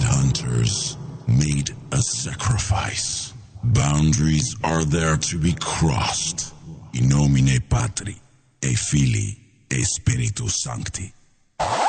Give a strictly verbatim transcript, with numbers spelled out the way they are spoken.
hunters made a sacrifice. Boundaries are there to be crossed. In nomine Patri, et Filii, et Spiritus Sancti.